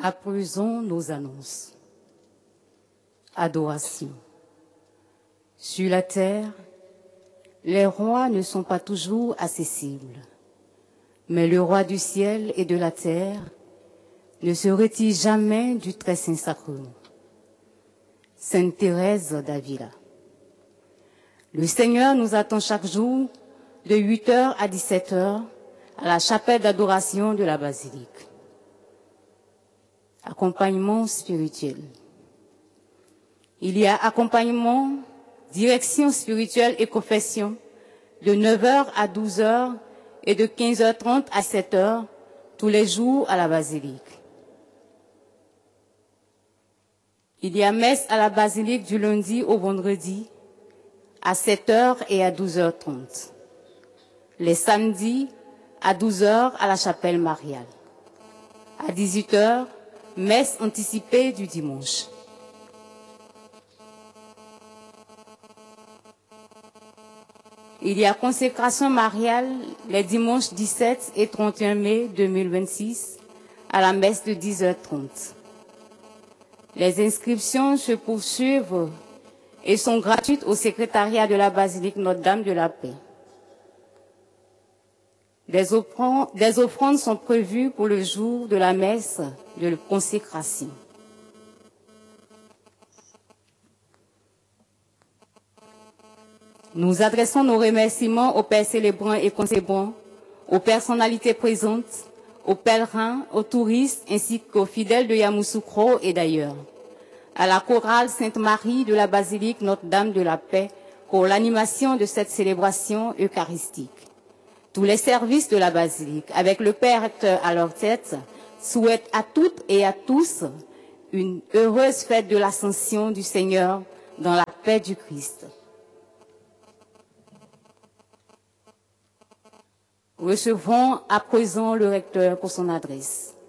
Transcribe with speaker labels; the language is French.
Speaker 1: Applaudissons nos annonces. Adoration. Sur la terre, les rois ne sont pas toujours accessibles, mais le roi du ciel et de la terre ne se retire jamais du très saint sacrement. Sainte Thérèse d'Avila. Le Seigneur nous attend chaque jour de 8h à 17h à la chapelle d'adoration de la basilique. Accompagnement spirituel. Il y a accompagnement, direction spirituelle et confession de 9h à 12h et de 15h30 à 7h tous les jours à la basilique. Il y a messe à la basilique du lundi au vendredi à 7h et à 12h30. Les samedis à 12h à la chapelle mariale. À 18h, messe anticipée du dimanche. Il y a consécration mariale les dimanches 17 et 31 mai 2026 à la messe de 10h30. Les inscriptions se poursuivent et sont gratuites au secrétariat de la basilique Notre-Dame de la Paix. Des offrandes sont prévues pour le jour de la messe de consécration. Nous adressons nos remerciements aux pères célébrants et concélébrants, aux personnalités présentes, aux pèlerins, aux touristes ainsi qu'aux fidèles de Yamoussoukro et d'ailleurs, à la chorale Sainte-Marie de la basilique Notre-Dame de la Paix pour l'animation de cette célébration eucharistique. Tous les services de la basilique, avec le Père recteur à leur tête, souhaitent à toutes et à tous une heureuse fête de l'Ascension du Seigneur dans la paix du Christ. Recevons à présent le recteur pour son adresse.